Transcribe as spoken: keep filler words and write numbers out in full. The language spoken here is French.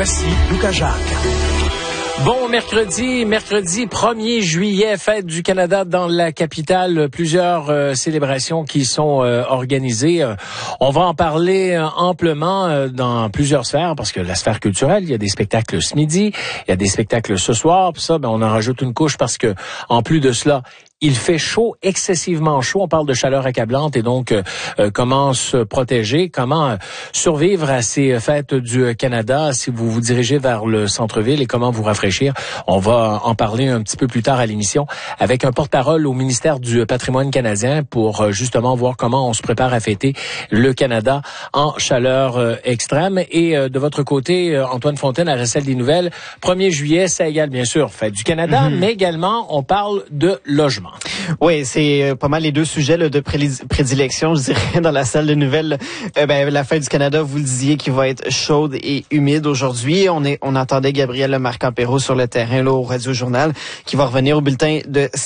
Voici Lucas Jacques. Bon, mercredi, mercredi premier juillet, fête du Canada dans la capitale. Plusieurs euh, célébrations qui sont euh, organisées. Euh, on va en parler euh, amplement euh, dans plusieurs sphères, parce que la sphère culturelle, il y a des spectacles ce midi, il y a des spectacles ce soir. Puis ça, ben, on en rajoute une couche parce que, en plus de cela, il fait chaud, excessivement chaud. On parle de chaleur accablante et donc euh, euh, comment se protéger, comment euh, survivre à ces fêtes du Canada si vous vous dirigez vers le centre-ville et comment vous rafraîchir. On va en parler un petit peu plus tard à l'émission avec un porte-parole au ministère du Patrimoine canadien pour euh, justement voir comment on se prépare à fêter le Canada en chaleur euh, extrême. Et euh, de votre côté, euh, Antoine Fontaine, à la salle des nouvelles, premier juillet, ça égale bien sûr fête du Canada, mm-hmm. mais également on parle de logement. Oui, c'est pas mal les deux sujets là, de prédilection, je dirais, dans la salle de nouvelles. Euh, ben, la fête du Canada, vous le disiez, qui va être chaude et humide aujourd'hui. On est, on entendait Gabriel Marcampero sur le terrain là, au Radio Journal, qui va revenir au bulletin de